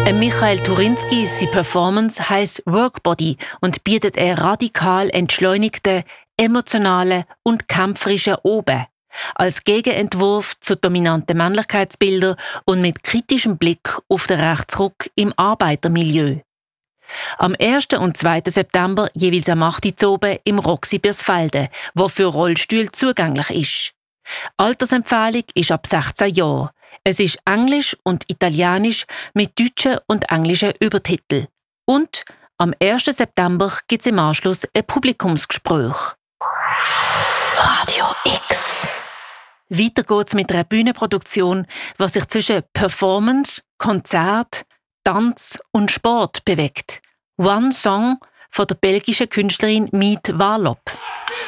Michael Turinski, seine Performance heisst Workbody und bietet einen radikal entschleunigten, emotionalen und kämpferischen Oben. Als Gegenentwurf zu dominanten Männlichkeitsbildern und mit kritischem Blick auf den Rechtsruck im Arbeitermilieu. Am 1. und 2. September jeweils am 8. Uhr oben im Roxy Birsfelden, wo für Rollstühle zugänglich ist. Altersempfehlung ist ab 16 Jahren. Es ist Englisch und Italienisch mit deutschen und englischen Übertiteln. Und am 1. September gibt es im Anschluss ein Publikumsgespräch. Radio X. Weiter geht's mit einer Bühnenproduktion, was sich zwischen Performance, Konzert, Tanz und Sport bewegt. One Song von der belgischen Künstlerin Miet Wallop.